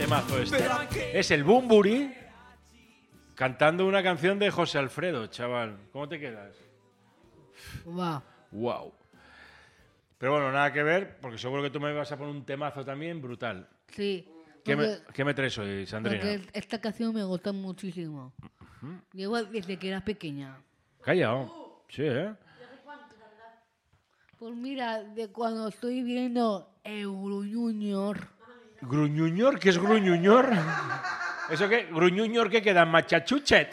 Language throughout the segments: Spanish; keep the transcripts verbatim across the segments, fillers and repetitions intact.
temazo este. Es el Bumburi cantando una canción de José Alfredo, chaval. ¿Cómo te quedas? Wow. Wow. Pero bueno, nada que ver, porque seguro que tú me vas a poner un temazo también brutal. Sí. ¿Qué me, porque- ¿qué me traes hoy, Sandrina? Porque esta canción me gusta muchísimo. Llevo desde que era pequeña. Callao. Sí, ¿eh? Pues mira, de cuando estoy viendo Euro Junior. ¿Gruñuñor? ¿Qué es gruñuñor? ¿Eso qué? ¿Gruñuñor qué queda? ¿Machachuchet?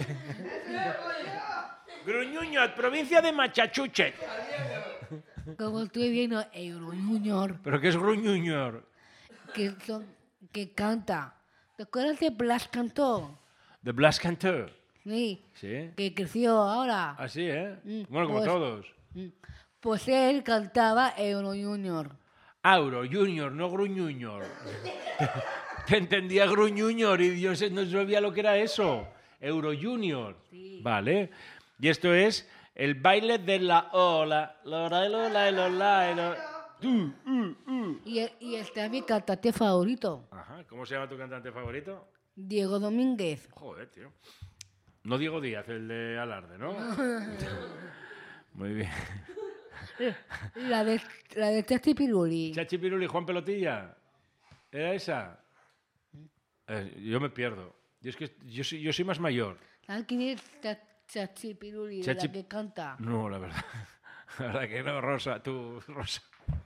Gruñuñor, provincia de Machachuchet. Como estoy viendo Euro Junior, ¿Pero qué es gruñuñor? que, son, que canta. ¿Te acuerdas de Blas Cantó? The Blas Canteur. Sí. Sí. Que creció ahora. Así, ¿eh? Mm, Bueno, como pues- todos. Mm. Pues él cantaba Euro Junior. Auro, Junior, no Gruñuñor. Te entendía Gruñuñor y yo no sabía lo que era eso. Euro Junior. Sí. Vale. Y esto es el baile de la ola. Lola, lola, lola, lola. Uh, uh, uh. Y, y está mi cantante favorito, Ajá. ¿Cómo se llama tu cantante favorito? Diego Domínguez. Joder, tío. No Diego Díaz, el de Alarde, ¿no? Muy bien. La de, la de Chachi Piruli. Chachi Piruli y Juan Pelotilla. ¿Era esa? Eh, yo me pierdo. Yo, es que yo, soy, yo soy más mayor. ¿Sabes quién es Cha- Chachi Piruli? Chachi- La que canta. No, la verdad. La verdad que no, Rosa, tú, Rosa.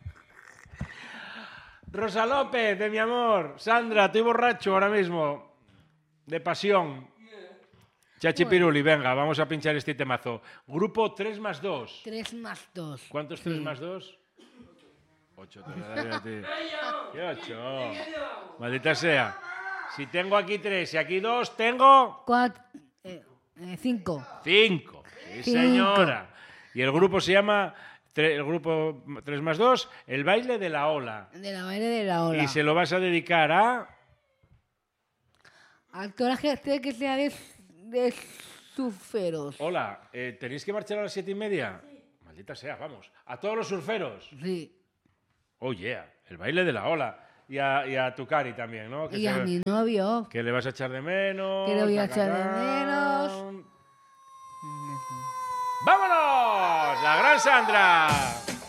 Rosa López, de mi amor. Sandra, estoy borracho ahora mismo. De pasión. Chachi Piruli, venga, vamos a pinchar este temazo. Grupo tres más dos. Tres más dos. ¿Cuántos tres más dos? Ocho, te lo daré a ti. ¿Qué ocho? Maldita sea. Si tengo aquí tres y aquí dos, tengo Cuatro. Eh, eh, cinco. cinco. Sí, Cinco. señora. Y el grupo se llama, tre- el grupo tres más dos, el baile de la ola. De la baile de la ola. Y se lo vas a dedicar a... A toda la gente que sea de, de surferos. Hola, eh, ¿tenéis que marchar a las siete y media? Maldita sea, vamos. A todos los surferos. Sí. Oh, yeah. El baile de la ola. Y a, y a tu Cari también, ¿no? Que Y se- a mi novio. Que le vas a echar de menos. Que le voy a echar de tacatán. ¡Vámonos! ¡La gran Sandra!